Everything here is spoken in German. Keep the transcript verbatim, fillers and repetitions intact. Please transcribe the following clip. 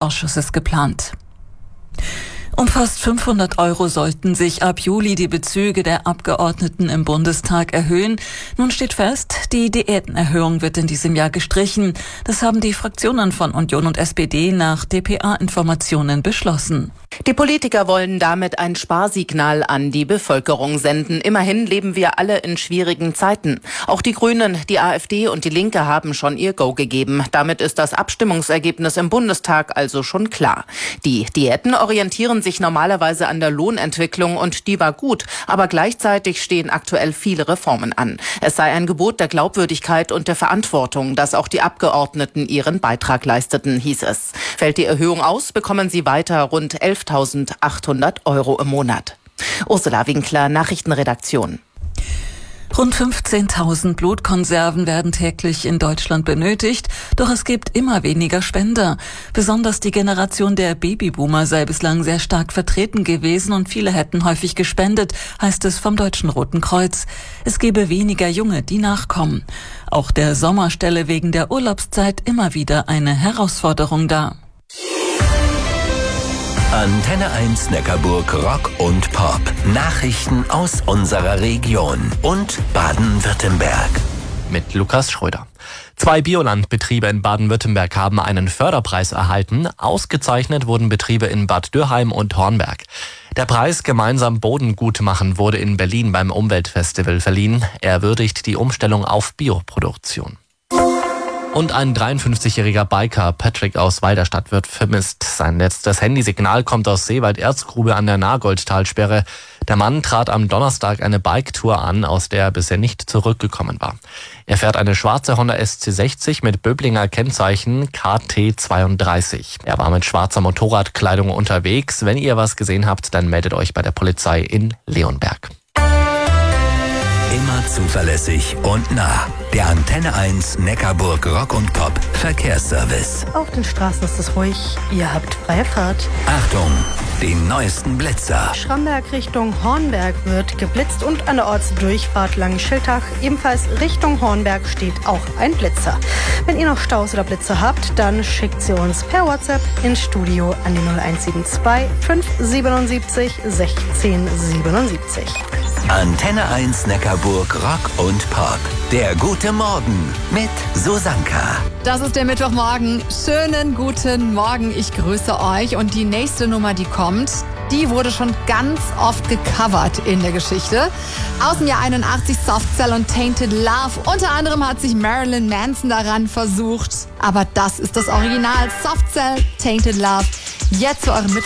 Ausschusses geplant. Um fast fünfhundert Euro sollten sich ab Juli die Bezüge der Abgeordneten im Bundestag erhöhen. Nun steht fest, die Diätenerhöhung wird in diesem Jahr gestrichen. Das haben die Fraktionen von Union und S P D nach D P A-Informationen beschlossen. Die Politiker wollen damit ein Sparsignal an die Bevölkerung senden. Immerhin leben wir alle in schwierigen Zeiten. Auch die Grünen, die AfD und die Linke haben schon ihr Go gegeben. Damit ist das Abstimmungsergebnis im Bundestag also schon klar. Die Diäten orientieren sich normalerweise an der Lohnentwicklung und die war gut. Aber gleichzeitig stehen aktuell viele Reformen an. Es sei ein Gebot der Glaubwürdigkeit und der Verantwortung, dass auch die Abgeordneten ihren Beitrag leisteten, hieß es. Fällt die Erhöhung aus, bekommen sie weiter rund elftausendachthundert Euro im Monat. Ursula Winkler, Nachrichtenredaktion. Rund fünfzehntausend Blutkonserven werden täglich in Deutschland benötigt, doch es gibt immer weniger Spender. Besonders die Generation der Babyboomer sei bislang sehr stark vertreten gewesen und viele hätten häufig gespendet, heißt es vom Deutschen Roten Kreuz. Es gebe weniger Junge, die nachkommen. Auch der Sommer stelle wegen der Urlaubszeit immer wieder eine Herausforderung dar. Antenne eins Neckarburg Rock und Pop. Nachrichten aus unserer Region und Baden-Württemberg. Mit Lukas Schröder. Zwei Biolandbetriebe in Baden-Württemberg haben einen Förderpreis erhalten. Ausgezeichnet wurden Betriebe in Bad Dürrheim und Hornberg. Der Preis Gemeinsam Boden gut machen wurde in Berlin beim Umweltfestival verliehen. Er würdigt die Umstellung auf Bioproduktion. Und ein dreiundfünfzigjähriger Biker, Patrick aus Weiderstadt, wird vermisst. Sein letztes Handysignal kommt aus Seewald-Erzgrube an der Nagoldtalsperre. Der Mann trat am Donnerstag eine Biketour an, aus der er bisher nicht zurückgekommen war. Er fährt eine schwarze Honda S C sechzig mit Böblinger Kennzeichen K T zweiunddreißig. Er war mit schwarzer Motorradkleidung unterwegs. Wenn ihr was gesehen habt, dann meldet euch bei der Polizei in Leonberg. Immer zuverlässig und nah. Der Antenne eins Neckarburg Rock und Pop Verkehrsservice. Auf den Straßen ist es ruhig. Ihr habt freie Fahrt. Achtung, die neuesten Blitzer. Schramberg Richtung Hornberg wird geblitzt und an der Ortsdurchfahrt Langenschildach ebenfalls Richtung Hornberg steht auch ein Blitzer. Wenn ihr noch Staus oder Blitzer habt, dann schickt sie uns per WhatsApp ins Studio an die null eins sieben zwei fünf sieben sieben sechzehn siebenundsiebzig. Antenne eins Neckarburg Rock und Pop. Der gute Morgen mit Susanka. Das ist der Mittwochmorgen. Schönen guten Morgen. Ich grüße euch. Und die nächste Nummer, die kommt, die wurde schon ganz oft gecovert in der Geschichte. Aus dem Jahr einundachtzig, Soft Cell und Tainted Love. Unter anderem hat sich Marilyn Manson daran versucht. Aber das ist das Original. Soft Cell, Tainted Love. Jetzt für euren Mittwoch.